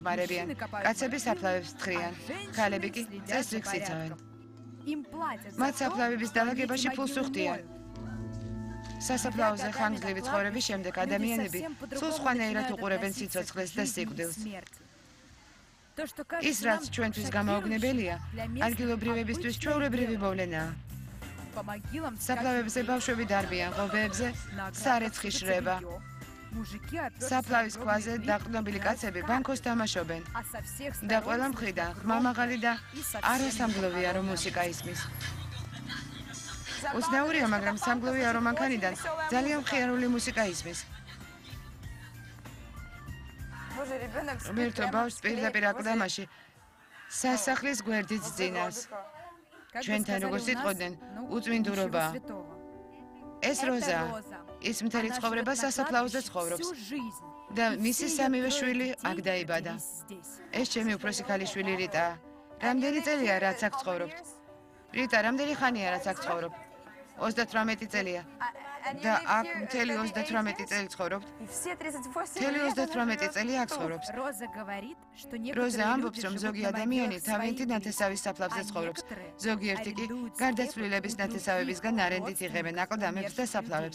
მარებიან, კაცები საფლავებს თხრიან, ქალები კი წესრიგს იცავენ. მათ საფლავების დალაგებაში ფულს უხდიან. სასაფლაოზე ხანგრძლივი ცხოვრების შემდეგ ადამიანები სულ სხვანაირად უყურებენ სიცოცხლეს და სიკვდილს. ის, რაც ჩვენთვის გამოუგნებელია, ადგილობრივებისთვის ჩვეულებრივი მოვლენაა. საფლავებზე ბავშვები დარბიან, ღობეებზე სარეცხი შრება. საფლავის ქვაზე დაყრდნობილი კაცები ბანკოს თამაშობენ და ყველა მხრიდან ხმამაღალი და არასამგლოვია რომ მუსიკა ისმის. უცნაურია, მაგრამ სამგლოვია რომ მანქანიდან ძალიან მხიარული მუსიკა ისმის. ღმერთო ბავშვს პირდაპირ აკლდამაში სასახლის გვერდით ძინავს. ჩვენთან როგორც იტყოდნენ, უწმინდურობაა. ეს როზაა. ის მთელი ცხოვრება სასაფლაოზე ცხოვრობს და მისი სამივე შვილი აქ დაიბადა. ეს ჩემი უფროსი ქალიშვილი რიტაა. რამდენი წელია რაც აქ ცხოვრობთ? რიტა, რამდენი ხანია რაც აქ ცხოვრობ? 38 წელია. და აქ მთელი 38 წელი ცხოვრობთ? მთელი 38 წელი აქ ცხოვრობს. როზა ამბობს, რომ ზოგი ადამიანი თავიანთი ნათესავის საფლავზე ცხოვრობს. ზოგიერთი კი გარდაცვლილების ნათესავებისგან არენდით იღებენ აკლდამებს და საფლავებს.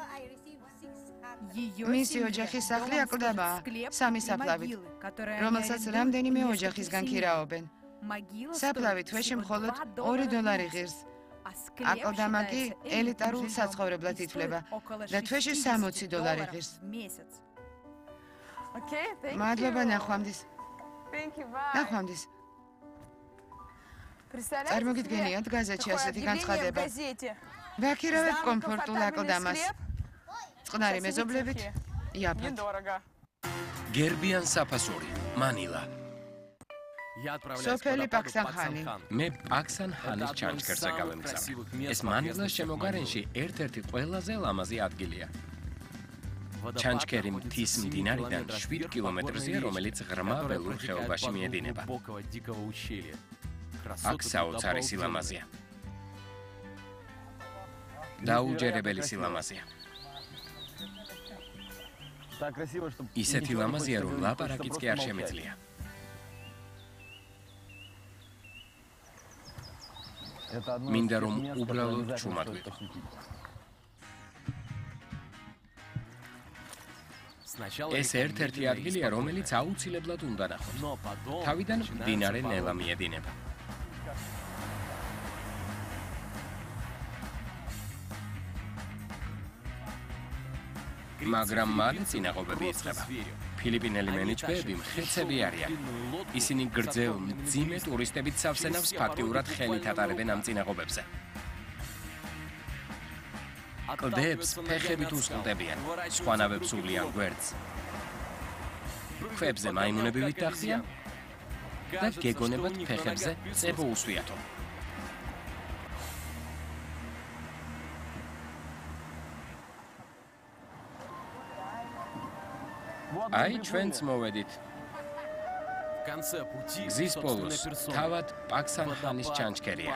მისი ოჯახის სახლი აკლდამაა, 3 საფლავით, რომელსაც რამდენიმე ოჯახისგან ქირაობენ. საფლავი თვეში მხოლოდ $2 ღირს. აკლდამა კი ელიტარულ საცხოვრებლად ითვლება და თვეში $60 ღირს. მადლობა, ნახვამდის. ნახვამდის. წარმოგიდგენიათ გაზეთში ასეთი განცხადება. ვაქირავებ კომფორტულ აკლდამას. წყნარი მეზობლებით, იაფად. გერბიან საფასური, მანილა. სოფელი პაქსანხანი. მე პაქსანხანის ჩანჩქერზე გავემგზავრე. ეს მანილას შემოგარენში ერთ-ერთი ყველაზე ლამაზი ადგილია. ჩანჩქერი მთის მდინარიდან 7 კილომეტრზეა, რომელიც ღრმა ველურ ხეობაში მიედინება. აქ საოცარი სილამაზეა. დაუჯერებელი სილამაზეა. ისეთი ლამაზია, რომ ლაპარაკიც კი არ შემეძლია. მინდა რომ უბრალოდ ჩუმად ვიყო. ეს ერთ-ერთი ადგილია, რომელიც აუცილებლად უნდა ნახოთ. თავიდან მდინარე ნელა მიედინება. მაგრამ მალე წინაღობები იწყება. ფილიპინელი მენიჯმენტები მხეცები არიან. ისინი გრძელ, მძიმე ტურისტებით სავსენავს ფაქტიურად ხელით ატარებენ ამ წინაღობებზე. კლდეებს ფეხებით უსყლდებიან, სხვანავებს ულიან გვერდს. ქვებზე მაიმუნები ვითახდიან და გეგონებათ ფეხებზე წებო უსვიათო. აი, ჩვენც მოვედით. გზის ბოლოს თავად პაქსანხანის ჩანჩქერია.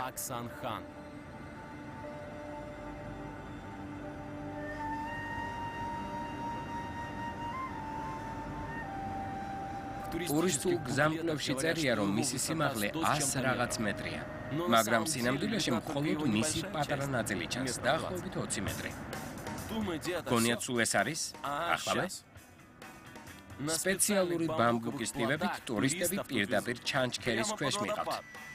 ტურისტულ გზამკვლევში წერია, რომ მისი სიმაღლე 100 რაღაც მეტრია, მაგრამ სინამდვილეში მხოლოდ მისი პატარა ნაწილი ჩანს, დაახლოებით 20 მეტრი. გონიათ სულ ეს არის? ახლავე? სპეციალური ბამბუკის ტივებით ტურისტები პირდაპირ ჩანჩქერის ქვეშ მიყავთ.